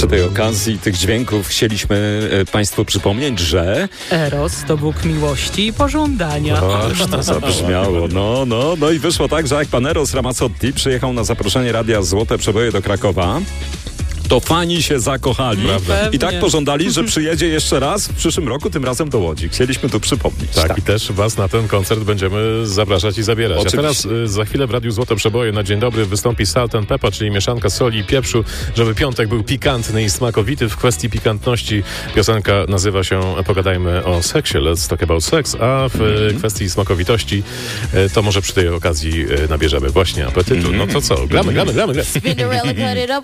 Przy tej okazji tych dźwięków chcieliśmy Państwu przypomnieć, że Eros to Bóg miłości i pożądania. Aż to zabrzmiało. No i wyszło tak, że jak pan Eros Ramazzotti przyjechał na zaproszenie Radia Złote Przeboje do Krakowa, to fani się zakochali. I tak pożądali, że przyjedzie jeszcze raz w przyszłym roku, tym razem do Łodzi. Chcieliśmy tu przypomnieć. Tak, i też was na ten koncert będziemy zapraszać i zabierać. Oczywiście. A teraz za chwilę w Radiu Złote Przeboje na dzień dobry wystąpi Salt and Pepper, czyli mieszanka soli i pieprzu, żeby piątek był pikantny i smakowity. W kwestii pikantności piosenka nazywa się Pogadajmy o seksie, Let's Talk About Sex, a w kwestii smakowitości to może przy tej okazji nabierzemy właśnie apetytu. No to co? Gramy. Spinderella cut it up